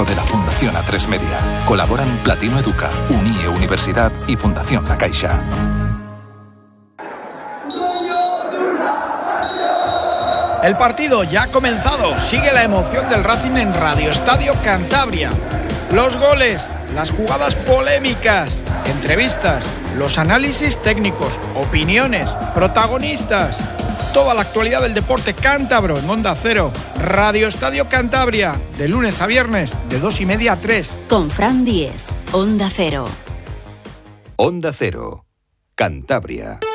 proyecto de la Fundación A3 Media. Colaboran Platino Educa, Unie Universidad y Fundación La Caixa. El partido ya ha comenzado. Sigue la emoción del Racing en Radio Estadio Cantabria. Los goles, las jugadas polémicas, entrevistas, los análisis técnicos, opiniones, protagonistas. Toda la actualidad del deporte cántabro en Onda Cero. Radio Estadio Cantabria, de lunes a viernes, de 2:30 a 3. Con Fran Diez, Onda Cero. Onda Cero, Cantabria.